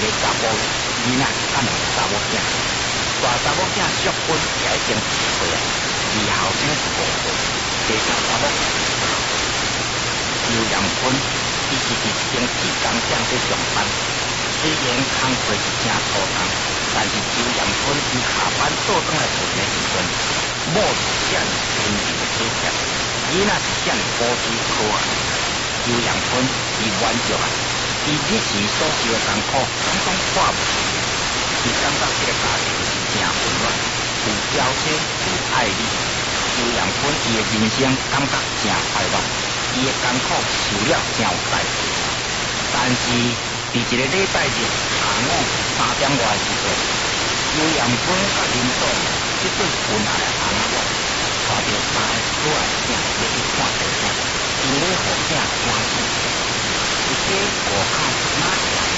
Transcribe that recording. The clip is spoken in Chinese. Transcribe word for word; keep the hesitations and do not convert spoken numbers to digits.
个查甫囡仔甲两个查某囝，大查某囝淑芬也已经七岁啊，二后生是五岁，第三查某周阳坤，伊是伫一间铁工厂在上班，虽然工作是真粗重，但是周阳坤伊下班倒转来厝的时阵，某是遮尔亲民体贴，囡仔是遮尔古锥可爱，周阳坤伊满足啊，伊日时所受的艰苦，总总看不起，伊感觉这个家庭是真温暖，有交情，有爱你。周阳坤伊的人生感觉真快乐，伊的艰苦受了真有代价。但是伫一个礼拜日下午三点外的时阵，周阳坤甲林总即对分来的翁某，带着三个可爱囝要去看电影，因咧互囝欢喜。一家五口哪会